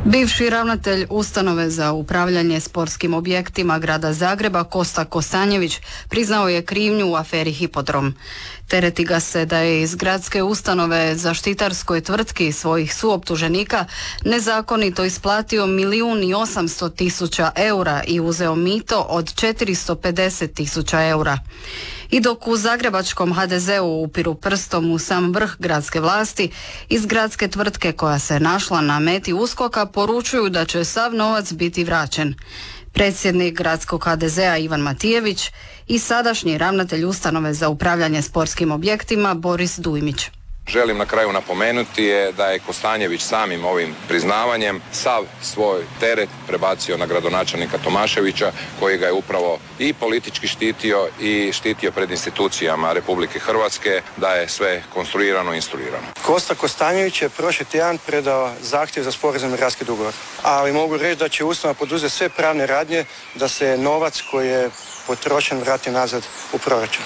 Bivši ravnatelj Ustanove za upravljanje sportskim objektima grada Zagreba Kosta Kostanjević priznao je krivnju u aferi Hipodrom. Tereti ga se da je iz gradske ustanove zaštitarskoj tvrtki svojih suoptuženika nezakonito isplatio 1.800.000 eura i uzeo mito od 450.000 eura. I dok u zagrebačkom HDZ-u upiru prstom u sam vrh gradske vlasti, iz gradske tvrtke koja se našla na meti USKOK-a poručuju da će sav novac biti vraćen. Predsjednik gradskog HDZ-a Ivan Matijević i sadašnji ravnatelj Ustanove za upravljanje sportskim objektima Boris Dujmić. Želim na kraju napomenuti je da je Kostanjević samim ovim priznavanjem sav svoj teret prebacio na gradonačelnika Tomaševića, koji ga je upravo i politički štitio i štitio pred institucijama Republike Hrvatske, da je sve konstruirano i instruirano. Kosta Kostanjević je prošli tjedan predao zahtjev za sporazumni raskid ugovora, ali mogu reći da će Ustanova poduzeti sve pravne radnje da se novac koji je potrošen vrati nazad u proračun.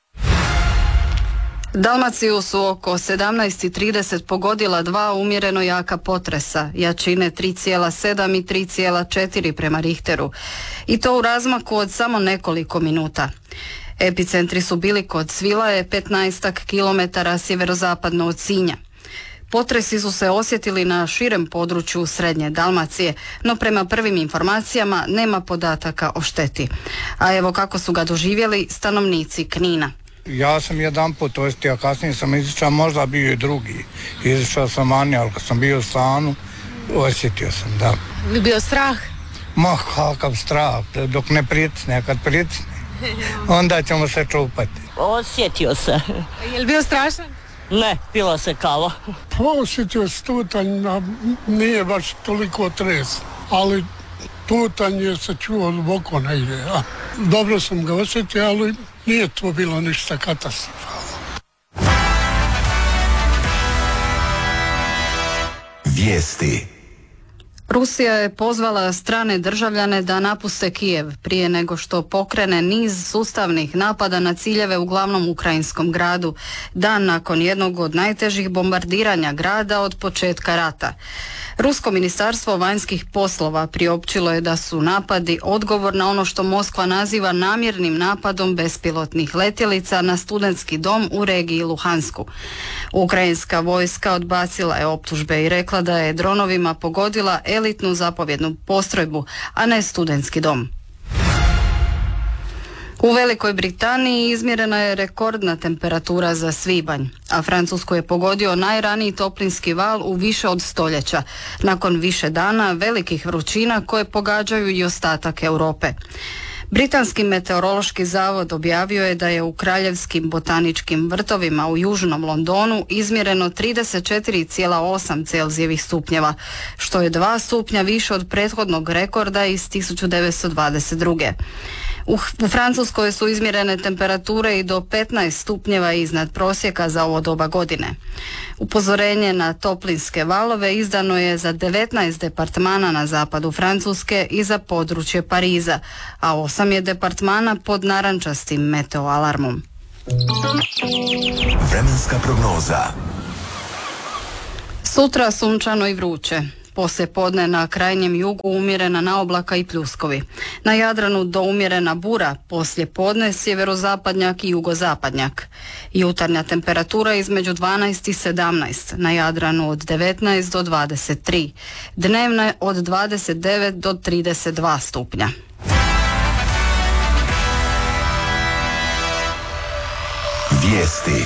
Dalmaciju su oko 17:30 pogodila dva umjereno jaka potresa, jačine 3,7 i 3,4 prema Richteru, i to u razmaku od samo nekoliko minuta. Epicentri su bili kod Svilaje, 15 kilometara sjeverozapadno od Sinja. Potresi su se osjetili na širem području srednje Dalmacije, no prema prvim informacijama nema podataka o šteti. A evo kako su ga doživjeli stanovnici Knina. Ja sam jedan put, a kasnije sam izišao, možda bio i drugi. Izišao sam vani, ali kad sam bio u stanu, osjetio sam, da. Bi bio strah? Ma, kakav strah, dok ne pricne, kad pricne, onda ćemo se čupati. Osjetio se. Je li bio strašan? Ne, pila se kava. Pa osjetio se tutanj, nije baš toliko tres, ali tutanje se čuo duboko negdje. Dobro sam ga osjetio, ali nije to bilo ništa katastrofalno. Vijesti. Rusija je pozvala strane državljane da napuste Kijev prije nego što pokrene niz sustavnih napada na ciljeve u glavnom ukrajinskom gradu, dan nakon jednog od najtežih bombardiranja grada od početka rata. Rusko ministarstvo vanjskih poslova priopćilo je da su napadi odgovor na ono što Moskva naziva namjernim napadom bespilotnih letjelica na studentski dom u regiji Luhansku. Ukrajinska vojska odbacila je optužbe i rekla da je dronovima pogodila elitnu zapovjednu postrojbu, a ne studentski dom. U Velikoj Britaniji izmjerena je rekordna temperatura za svibanj, a Francusku je pogodio najraniji toplinski val u više od stoljeća, nakon više dana velikih vrućina koje pogađaju i ostatak Europe. Britanski meteorološki zavod objavio je da je u kraljevskim botaničkim vrtovima u južnom Londonu izmjereno 34,8 Celzijevih stupnjeva, što je 2 stupnja više od prethodnog rekorda iz 1922. U Francuskoj su izmjerene temperature i do 15 stupnjeva iznad prosjeka za ovo doba godine. Upozorenje na toplinske valove izdano je za 19 departmana na zapadu Francuske i za područje Pariza, a 8 je departmana pod narančastim meteoalarmom. Vremenska prognoza. Sutra sunčano i vruće. Poslije podne na krajnjem jugu umjerena naoblaka i pljuskovi. Na Jadranu do umjerena bura, poslije podne sjeverozapadnjak i jugozapadnjak. Jutarnja temperatura između 12 i 17, na Jadranu od 19 do 23, dnevna od 29 do 32 stupnja. Vijesti.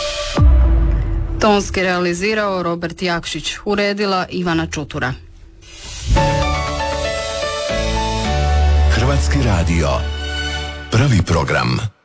Tonski realizirao Robert Jakšić, uredila Ivana Čutura. Hrvatski radio. Prvi program.